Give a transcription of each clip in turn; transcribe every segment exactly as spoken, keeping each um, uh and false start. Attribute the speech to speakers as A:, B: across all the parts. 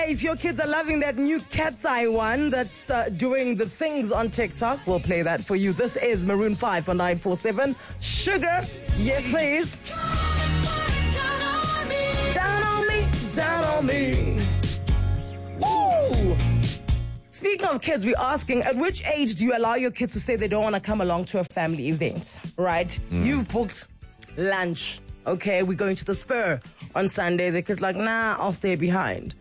A: if your kids are loving that new Cat's Eye one that's uh, doing the things on TikTok, we'll play that for you. This is Maroon five on nine four seven. Sugar, yes please. Down on me, down on me. Woo! Speaking of kids, we're asking, at which age do you allow your kids to say they don't want to come along to a family event, right? Mm. You've booked lunch. Okay, we're going to the Spur on Sunday. The kid's like, nah, I'll stay behind.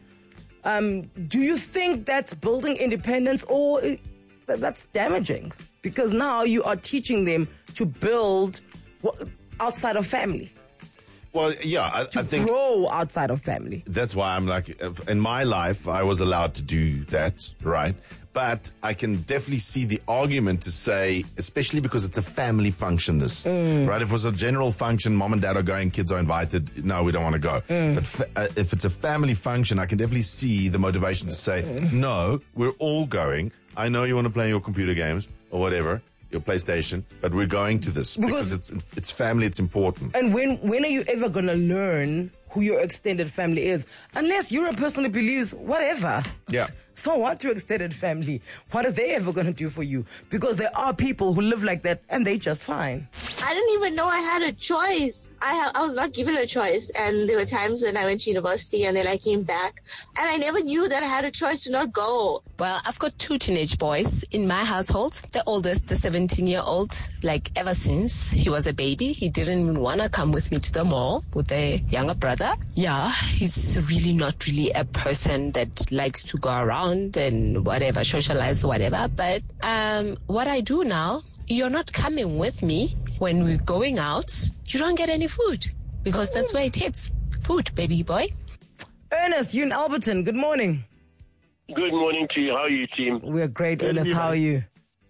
A: Um, do you think that's building independence or that's damaging? Because now you are teaching them to build outside of family.
B: Well, yeah, I,
A: to
B: I think
A: grow outside of family.
B: That's why I'm like, in my life, I was allowed to do that, right? But I can definitely see the argument to say, especially because it's a family function, this, mm. right? If it was a general function, mom and dad are going, kids are invited, no, we don't want to go. Mm. But fa- uh, if it's a family function, I can definitely see the motivation to say, mm. no, we're all going. I know you want to play your computer games or whatever, your PlayStation, but we're going to this because, because it's it's family, it's important.
A: And when when are you ever going to learn who your extended family is? Unless you're a person who believes whatever.
B: Yeah.
A: So what, your extended family? What are they ever going to do for you? Because there are people who live like that and they just fine.
C: I didn't even know I had a choice. I ha- I was not given a choice, and there were times when I went to university and then I came back and I never knew that I had a choice to not go.
D: Well, I've got two teenage boys in my household. The oldest, the seventeen-year-old, like ever since he was a baby, he didn't even want to come with me to the mall with a younger brother. Yeah, he's really not really a person that likes to go around and whatever, socialize, whatever. But um, what I do now, you're not coming with me. When we're going out, you don't get any food because that's where it hits. Food, baby boy.
A: Ernest, you in Alberton. Good morning.
E: Good morning to you. How are you, team?
A: We're great, Ernest. How are you?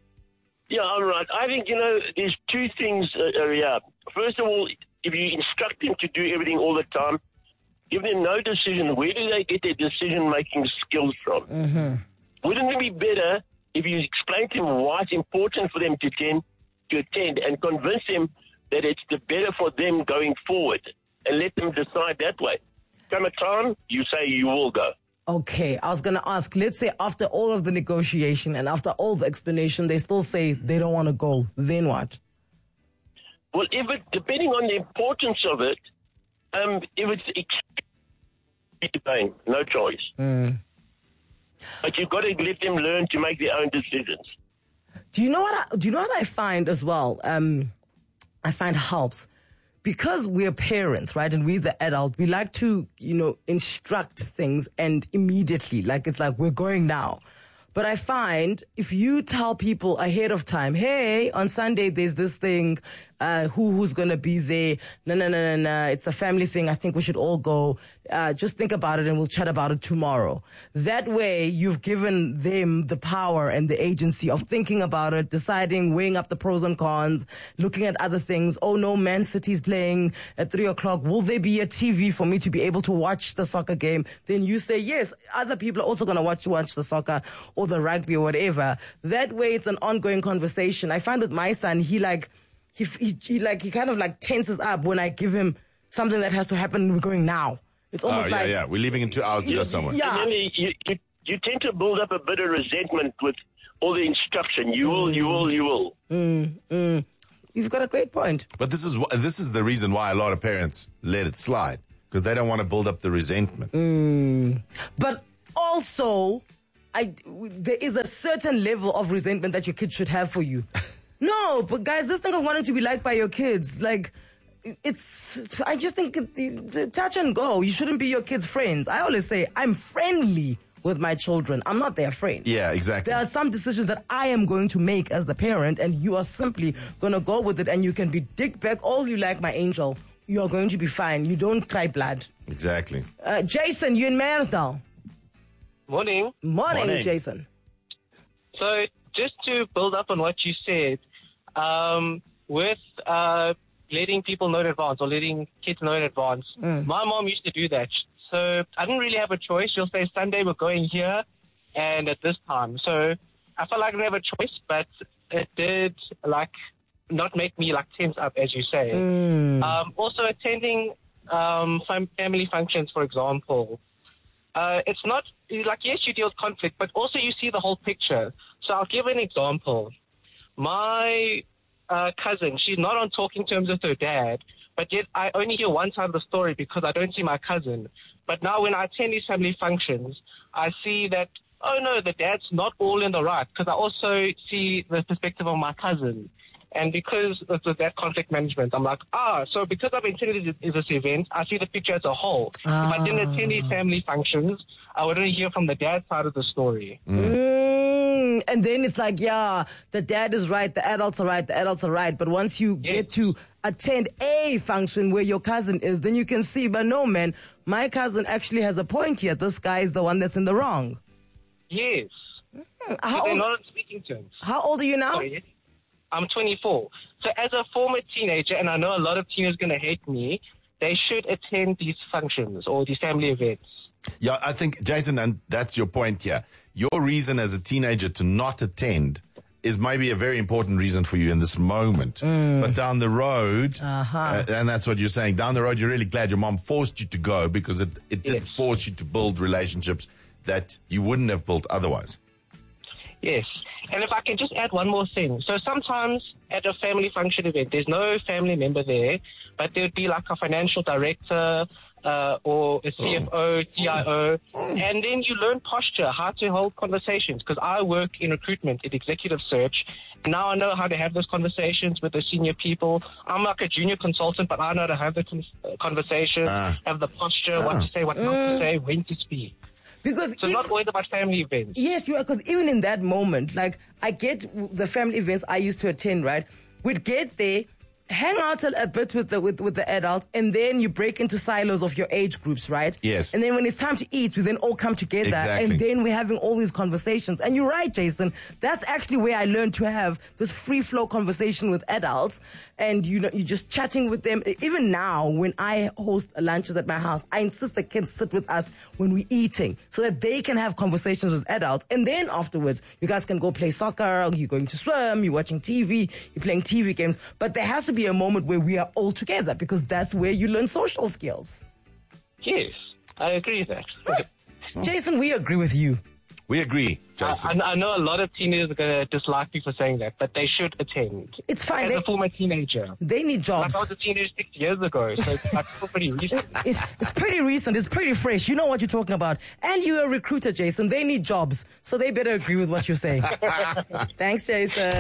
E: Yeah, I'm right. I think, you know, there's two things, uh, uh, yeah. First of all, if you instruct them to do everything all the time, give them no decision. Where do they get their decision-making skills from?
A: Mm-hmm.
E: Wouldn't it be better if you explain to them why it's important for them to attend, to attend and convince them that it's the better for them going forward and let them decide that way. Come a time, you say you will go.
A: Okay, I was going to ask, let's say after all of the negotiation and after all the explanation, they still say they don't want to go. Then what?
E: Well, if it, depending on the importance of it, um, if it's extremely no choice.
A: Mm.
E: But you've got to let them learn to make their own decisions.
A: Do you know what I, do you know what I find as well? Um, I find helps because we're parents, right? And we're the adult. We like to, you know, instruct things and immediately, like it's like we're going now. But I find if you tell people ahead of time, hey, on Sunday there's this thing, uh, who who's gonna be there? No, no, no, no, no. It's a family thing. I think we should all go. Uh, just think about it and we'll chat about it tomorrow. That way you've given them the power and the agency of thinking about it, deciding, weighing up the pros and cons, looking at other things. Oh no, Man City's playing at three o'clock. Will there be a T V for me to be able to watch the soccer game? Then you say, yes, other people are also gonna watch, watch the soccer or the rugby or whatever. That way it's an ongoing conversation. I find with my son, he like, he, he, he like, he kind of like tenses up when I give him something that has to happen and we're going now. It's almost
B: oh, yeah,
A: like...
B: yeah, we're leaving in two hours to go somewhere.
A: Yeah.
E: And then you, you, you tend to build up a bit of resentment with all the instruction. You will, mm. you will, you will.
A: Mm, mm. You've got a great point.
B: But this is this is the reason why a lot of parents let it slide, because they don't want to build up the resentment.
A: Mm. But also... I, there is a certain level of resentment that your kids should have for you. No, but guys, this thing of wanting to be liked by your kids, like, it's, I just think, it, touch and go. You shouldn't be your kids' friends. I always say, I'm friendly with my children. I'm not their friend.
B: Yeah, exactly.
A: There are some decisions that I am going to make as the parent, and you are simply going to go with it, and you can be dick back all you like, my angel. You're going to be fine. You don't cry blood.
B: Exactly.
A: Uh, Jason, you in Mansdale?
F: Morning.
A: Morning.
B: Morning,
A: Jason.
F: So just to build up on what you said, um, with uh, letting people know in advance or letting kids know in advance,
A: mm.
F: my mom used to do that. So I didn't really have a choice. She'll say, Sunday we're going here and at this time. So I felt like I didn't have a choice, but it did, like, not make me, like, tense up, as you say.
A: Mm.
F: Um, also attending um, family functions, for example. uh, it's not, like, yes, you deal with conflict, but also you see the whole picture. So I'll give an example. My uh, cousin, she's not on talking terms with her dad, but yet I only hear one side of the story because I don't see my cousin. But now when I attend these family functions, I see that, oh no, the dad's not all in the right, because I also see the perspective of my cousin. And because of that conflict management, I'm like, ah, so because I've attended this, this event, I see the picture as a whole.
A: Ah.
F: If I didn't attend these family functions, I would only hear from the dad's side of the story.
A: Mm, and then it's like, yeah, the dad is right, the adults are right, the adults are right. But once you
F: Yes.
A: get to attend a function where your cousin is, then you can see, but no, man, my cousin actually has a point here. This guy is the one that's in the wrong.
F: Yes.
A: How
F: So they're
A: old,
F: not on speaking terms.
A: how old are you now?
F: Sorry. I'm twenty-four. So as a former teenager, and I know a lot of teenagers are going to hate me, they should attend these functions or these family events.
B: Yeah, I think, Jason, and that's your point here. Your reason as a teenager to not attend is maybe a very important reason for you in this moment. But down the road,
A: Uh-huh.
B: uh, and that's what you're saying, down the road, you're really glad your mom forced you to go because it, it did
F: Yes.
B: force you to build relationships that you wouldn't have built otherwise.
F: Yes. And if I can just add one more thing. So sometimes at a family function event, there's no family member there, but there would be like a financial director uh, or a C F O, C I O, and then you learn posture, how to hold conversations, because I work in recruitment, in executive search. Now I know how to have those conversations with the senior people. I'm like a junior consultant, but I know how to have the con- uh, conversation,
B: Ah.
F: have the posture, what to say, what not to say, when to speak.
A: Because
F: So it's
A: if-
F: not always about family events.
A: Yes, you are, because even in that moment, like, I get the family events I used to attend, right? We'd get there, hang out a, a bit with the with, with the adults, and then you break into silos of your age groups, right?
B: Yes.
A: And then when it's time to eat, we then all come together,
B: Exactly.
A: and then we're having all these conversations. And you're right, Jason. That's actually where I learned to have this free flow conversation with adults, and you know, you're just chatting with them. Even now, when I host lunches at my house, I insist the kids sit with us when we're eating, so that they can have conversations with adults. And then afterwards, you guys can go play soccer, you're going to swim, you're watching T V, you're playing T V games. But there has to be a moment where we are all together, because that's where you learn social skills.
F: Yes, I agree with that.
A: Jason, we agree with you.
B: We agree,
F: I,
B: Jason.
F: I know a lot of teenagers are going to dislike me for saying that, but they should attend.
A: It's fine.
F: As
A: They,
F: a former teenager.
A: they need jobs.
F: Like I was a teenager six years ago, so it's like still pretty recent.
A: It's, it's pretty recent. It's pretty fresh. You know what you're talking about. And you're a recruiter, Jason. They need jobs. So they better agree with what you're saying. Thanks, Jason.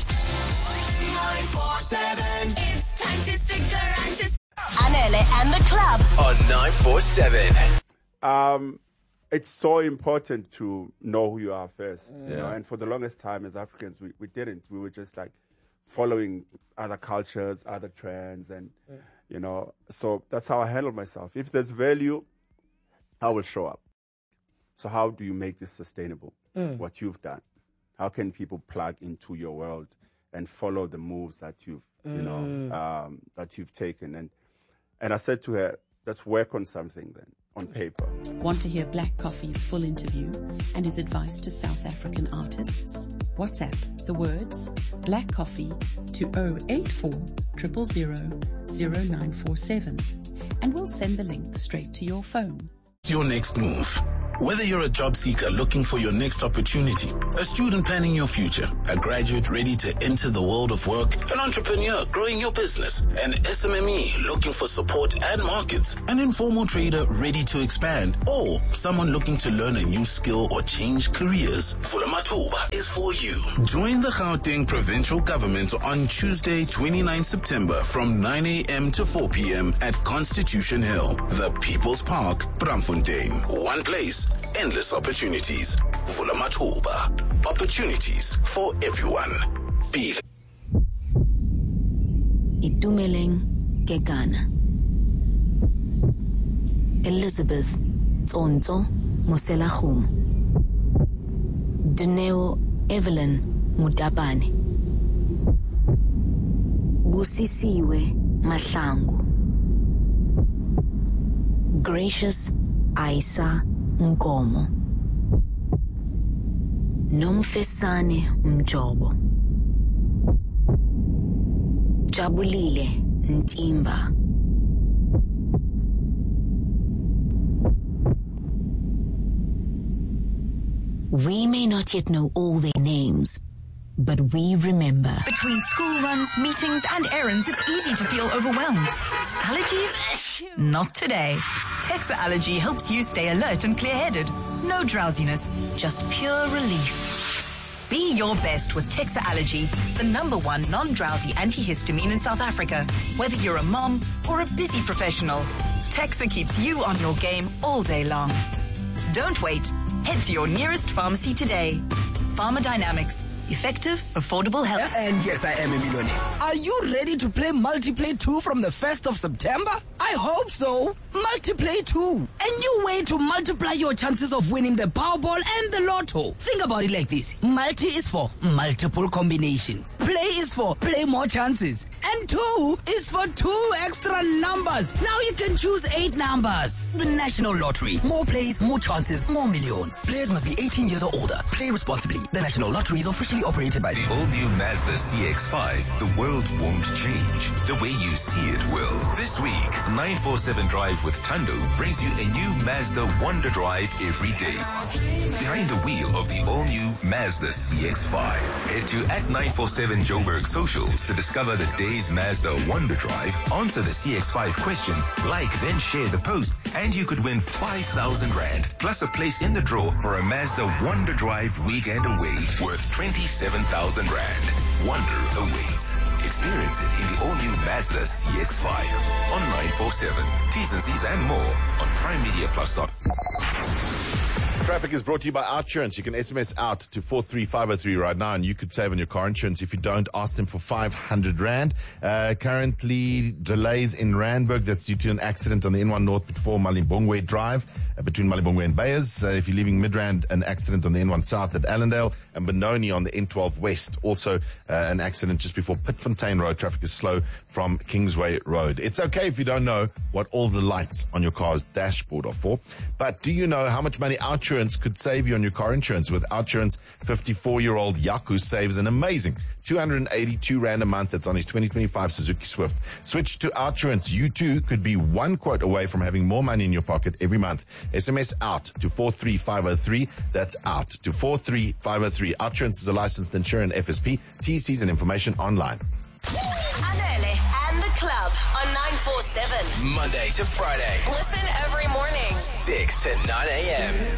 G: nine four seven.
H: It's time to stick around to
G: Anele and the club.
I: On nine four seven.
J: Um, it's so important to know who you are first. You know? And for the longest time as Africans, we, we didn't. We were just like following other cultures, other trends. And, you know, so that's how I handle myself. If there's value, I will show up. So how do you make this sustainable? What you've done? How can people plug into your world and follow the moves that you've, you know, um, that you've taken? And and I said to her, let's work on something then, on paper.
K: Want to hear Black Coffee's full interview and his advice to South African artists? WhatsApp the words Black Coffee to zero eight four zero zero zero nine four seven, and we'll send the link straight to your phone.
I: What's your next move? Whether you're a job seeker looking for your next opportunity, a student planning your future, a graduate ready to enter the world of work, an entrepreneur growing your business, an S M M E looking for support and markets, an informal trader ready to expand, or someone looking to learn a new skill or change careers, Vulamathuba is for you. Join the Gauteng Provincial Government on Tuesday, the twenty-ninth of September from nine a.m. to four p.m. at Constitution Hill, the People's Park, Braamfontein. One place, endless opportunities. Vulamathuba. Opportunities for everyone. Be
H: Itumeleng Kekana. Elizabeth Tsonto Moselachum. Dineo Evelyn Mutapane. Busisiwe Mahlangu. Gracious Aisa Nkomo. Nomfesane Mjobo. Jabulile Ntimba. We may not yet know all their names, but we remember.
L: Between school runs, meetings, and errands, it's easy to feel overwhelmed. Allergies? Not today. Texa Allergy helps you stay alert and clear-headed. No drowsiness, just pure relief. Be your best with Texa Allergy, the number one non-drowsy antihistamine in South Africa. Whether you're a mom or a busy professional, Texa keeps you on your game all day long. Don't wait. Head to your nearest pharmacy today. Pharmadynamics. Effective, affordable health.
M: And yes, I am a millionaire. Are you ready to play Multiplay two from the first of September? I hope so. Multiplay two. A new way to multiply your chances of winning the Powerball and the Lotto. Think about it like this. Multi is for multiple combinations. Play is for play more chances. And two is for two extra numbers. Now you can choose eight numbers. The National Lottery. More plays, more chances, more millions. Players must be eighteen years or older. Play responsibly. The National Lottery is officially operated by
N: the all-new Mazda C X five. The world won't change. The way you see it will. This week, nine forty-seven Drive with Tando brings you a new Mazda Wonder Drive every day. Behind the wheel of the all-new Mazda C X five. Head to at nine forty-seven Joburg socials to discover the day's Mazda Wonder Drive. Answer the C X five question, like, then share the post, and you could win five thousand rand, plus a place in the draw for a Mazda Wonder Drive weekend away worth twenty-seven thousand rand. Wonder awaits. Experience it in the all-new Mazda C X five on nine forty-seven. T's and C's and more on prime media plus dot com.
B: Traffic is brought to you by OUTsurance. You can S M S out to four three five oh three right now, and you could save on your car insurance. If you don't, ask them for five hundred rand. Uh, currently, delays in Randburg. That's due to an accident on the N one North before Malibongwe Drive, uh, between Malibongwe and Bayers. Uh, if you're leaving Midrand, an accident on the N one South at Allendale, and Benoni on the N twelve West. Also, uh, an accident just before Pitfontein Road. Traffic is slow from Kingsway Road. It's okay if you don't know what all the lights on your car's dashboard are for, but do you know how much money OUTsurance could save you on your car insurance? With OUTsurance, fifty-four-year-old Yaku saves an amazing two hundred eighty-two rand a month. That's on his twenty twenty-five Suzuki Swift. Switch to OUTsurance. You too could be one quote away from having more money in your pocket every month. S M S out to four three five oh three. That's out to four three five oh three. OUTsurance is a licensed insurer and F S P. T Cs and information online.
G: Anele and the club on nine forty-seven.
N: Monday to Friday.
G: Listen every morning.
N: six to nine a.m.